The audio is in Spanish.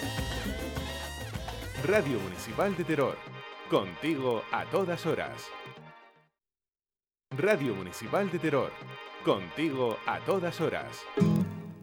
Radio Municipal de Teror, contigo a todas horas. Radio Municipal de Teror, contigo a todas horas.